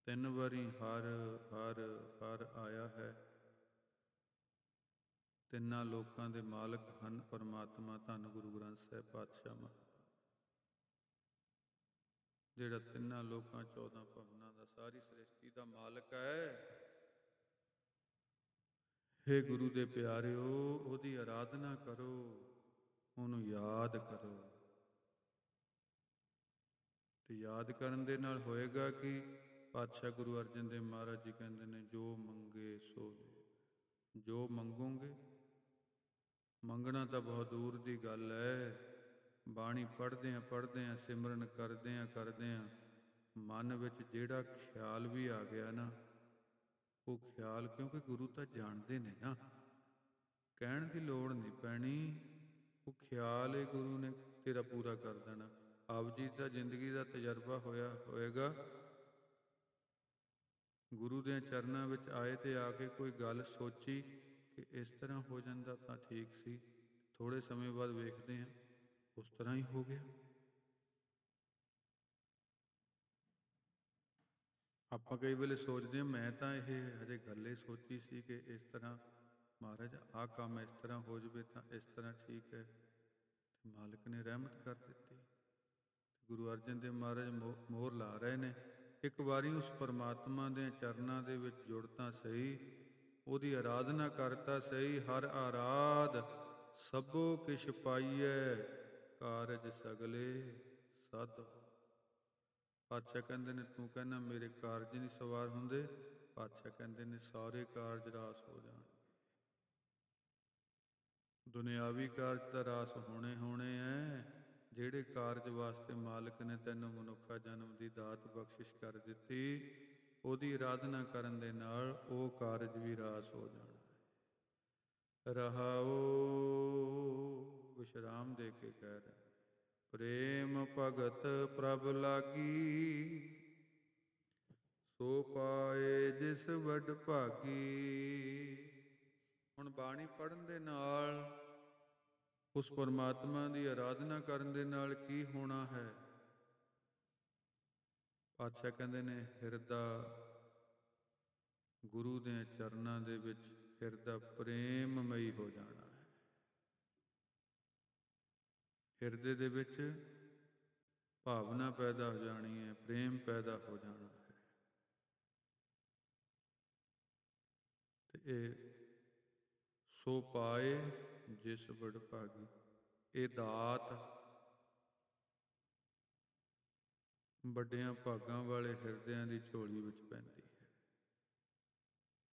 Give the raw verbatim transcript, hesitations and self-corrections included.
ਤਿੰਨ ਵਾਰੀ ਹਰ ਹਰ ਹਰ ਆਇਆ ਹੈ। ਤਿੰਨਾਂ ਲੋਕਾਂ ਦੇ ਮਾਲਕ ਹਨ ਪਰਮਾਤਮਾ ਧੰਨ ਗੁਰੂ ਗ੍ਰੰਥ ਸਾਹਿਬ ਪਾਤਸ਼ਾਹ ਮਹਾਰਾਜ, ਜਿਹੜਾ ਤਿੰਨਾਂ ਲੋਕਾਂ ਚੌਦਾਂ ਭਵਨਾਂ ਦਾ ਸਾਰੀ ਸ੍ਰਿਸ਼ਟੀ ਦਾ ਮਾਲਕ ਹੈ। ਹੇ ਗੁਰੂ ਦੇ ਪਿਆਰਿਓ, ਉਹਦੀ ਆਰਾਧਨਾ ਕਰੋ, ਉਹਨੂੰ ਯਾਦ ਕਰੋ। ਤੇ ਯਾਦ ਕਰਨ ਦੇ ਨਾਲ ਹੋਏਗਾ ਕਿ ਪਾਤਸ਼ਾਹ ਗੁਰੂ ਅਰਜਨ ਦੇਵ ਮਹਾਰਾਜ ਜੀ ਕਹਿੰਦੇ ਨੇ, ਜੋ ਮੰਗੇ ਸੋ ਦੇ। ਜੋ ਮੰਗੋਗੇ, ਮੰਗਣਾ ਤਾਂ ਬਹੁਤ ਦੂਰ ਦੀ ਗੱਲ ਹੈ। ਬਾਣੀ ਪੜ੍ਹਦੇ ਹਾਂ ਪੜ੍ਹਦੇ ਹਾਂ, ਸਿਮਰਨ ਕਰਦੇ ਹਾਂ ਕਰਦੇ ਹਾਂ, ਮਨ ਵਿੱਚ ਜਿਹੜਾ ਖਿਆਲ ਵੀ ਆ ਗਿਆ ਨਾ, ਉਹ ਖਿਆਲ, ਕਿਉਂਕਿ ਗੁਰੂ ਤਾਂ ਜਾਣਦੇ ਨੇ ਨਾ, ਕਹਿਣ ਦੀ ਲੋੜ ਨਹੀਂ ਪੈਣੀ। ਉਹ ਖਿਆਲ ਹੀ ਗੁਰੂ ਨੇ ਤੇਰਾ ਪੂਰਾ ਕਰ ਦੇਣਾ। ਆਪ ਜੀ ਦਾ ਜ਼ਿੰਦਗੀ ਦਾ ਤਜਰਬਾ ਹੋਇਆ ਹੋਏਗਾ, ਗੁਰੂ ਦੇ ਚਰਨਾਂ ਵਿੱਚ ਆਏ ਤੇ ਆ ਕੇ ਕੋਈ ਗੱਲ ਸੋਚੀ ਕਿ ਇਸ ਤਰ੍ਹਾਂ ਹੋ ਜਾਂਦਾ ਤਾਂ ਠੀਕ ਸੀ, ਥੋੜ੍ਹੇ ਸਮੇਂ ਬਾਅਦ ਵੇਖਦੇ ਹਾਂ ਉਸ ਤਰ੍ਹਾਂ ਹੀ ਹੋ ਗਿਆ। ਆਪਾਂ ਕਈ ਵੇਲੇ ਸੋਚਦੇ ਹਾਂ, ਮੈਂ ਤਾਂ ਇਹ ਹਜੇ ਗੱਲ ਹੀ ਸੋਚੀ ਸੀ ਕਿ ਇਸ ਤਰ੍ਹਾਂ ਮਹਾਰਾਜ ਆਹ ਕੰਮ ਇਸ ਤਰ੍ਹਾਂ ਹੋ ਜਾਵੇ ਤਾਂ ਇਸ ਤਰ੍ਹਾਂ ਠੀਕ ਹੈ, ਤੇ ਮਾਲਕ ਨੇ ਰਹਿਮਤ ਕਰ ਦਿੱਤੀ। ਗੁਰੂ ਅਰਜਨ ਦੇਵ ਮਹਾਰਾਜ ਮੋ ਮੋਹਰ ਲਾ ਰਹੇ ਨੇ। ਇੱਕ ਵਾਰੀ ਉਸ ਪਰਮਾਤਮਾ ਦੇ ਚਰਨਾਂ ਦੇ ਵਿੱਚ ਜੁੜ ਤਾਂ ਸਹੀ, ਉਹਦੀ ਆਰਾਧਨਾ ਕਰਤਾ ਸਹੀ। ਹਰ ਆਰਾਧ ਸਭੋ ਕਿਛ ਪਾਈਐ, ਕਾਰਜ ਸਗਲੇ ਸਾਧ। ਪਾਤਸ਼ਾਹ ਕਹਿੰਦੇ ਨੇ, ਤੂੰ ਕਹਿੰਦਾ ਮੇਰੇ ਕਾਰਜ ਨਹੀਂ ਸਵਾਰ ਹੁੰਦੇ। ਪਾਤਸ਼ਾਹ ਕਹਿੰਦੇ ਨੇ, ਸਾਰੇ ਕਾਰਜ ਰਾਸ ਹੋ ਜਾਣਗੇ। ਦੁਨਿਆਵੀ ਕਾਰਜ ਤਾਂ ਰਾਸ ਹੋਣੇ ਹੋਣੇ ਐ। ਜਿਹੜੇ ਕਾਰਜ ਵਾਸਤੇ ਮਾਲਕ ਨੇ ਤੈਨੂੰ ਮਨੁੱਖਾ ਜਨਮ ਦੀ ਦਾਤ ਬਖਸ਼ਿਸ਼ ਕਰ ਦਿੱਤੀ, ਉਹਦੀ ਆਰਾਧਨਾ ਕਰਨ ਦੇ ਨਾਲ ਉਹ ਕਾਰਜ ਵੀ ਰਾਸ ਹੋ ਜਾਣਾ ਹੈ। ਰਹਾਓ, ਵਿਸ਼ਰਾਮ ਦੇ ਕੇ ਕਹਿ ਰਹੇ, ਪ੍ਰੇਮ ਭਗਤ ਪ੍ਰਭ ਲਾਗੀ, ਸੋ ਪਾਏ ਜਿਸ ਵਡ ਭਾਗੀ। ਹੁਣ ਬਾਣੀ ਪੜ੍ਹਨ ਦੇ ਨਾਲ, ਉਸ ਪਰਮਾਤਮਾ ਦੀ ਆਰਾਧਨਾ ਕਰਨ ਦੇ ਨਾਲ ਕੀ ਹੋਣਾ ਹੈ? ਪਾਤਸ਼ਾਹ ਕਹਿੰਦੇ ਨੇ, ਹਿਰਦਾ ਗੁਰੂ ਦੇ ਚਰਨਾਂ ਦੇ ਵਿੱਚ ਹਿਰਦਾ ਪ੍ਰੇਮਮਈ ਹੋ ਜਾਣਾ ਹੈ। ਹਿਰਦੇ ਦੇ ਵਿੱਚ ਭਾਵਨਾ ਪੈਦਾ ਹੋ ਜਾਣੀ ਹੈ, ਪ੍ਰੇਮ ਪੈਦਾ ਹੋ ਜਾਣਾ ਹੈ। ਤੇ ਇਹ ਸੋ ਪਾਏ ਜਿਸ ਵਡ ਭਾਗੀ, ਇਹ ਦਾਤ ਵੱਡਿਆਂ ਭਾਗਾਂ ਵਾਲੇ ਹਿਰਦਿਆਂ ਦੀ ਝੋਲੀ ਵਿੱਚ ਪੈਂਦੀ ਹੈ।